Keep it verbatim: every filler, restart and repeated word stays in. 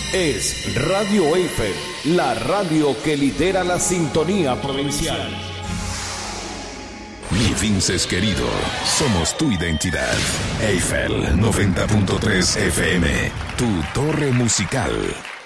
es Radio Eiffel, la radio que lidera la sintonía provincial. Mi Vinces querido, somos tu identidad. Eiffel noventa punto tres F M, tu torre musical.